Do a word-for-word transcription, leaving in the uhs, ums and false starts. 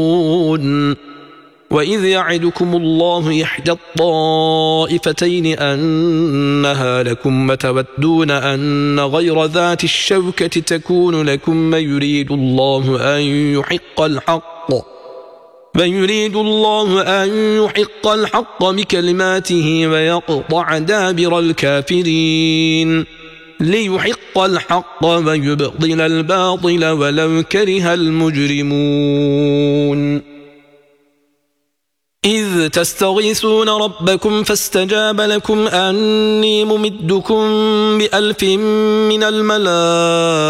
وإذ يعدكم الله إحدى الطائفتين أنها لكم وتودون أن غير ذات الشوكة تكون لكم ويريد الله أن يحق الحق ويريد الله أن يحق الحق بكلماته ويقطع دابر الكافرين ليحق الحق ويبطل الباطل ولو كره المجرمون إذ تستغيثون ربكم فاستجاب لكم أني ممدكم بألف من الملائكة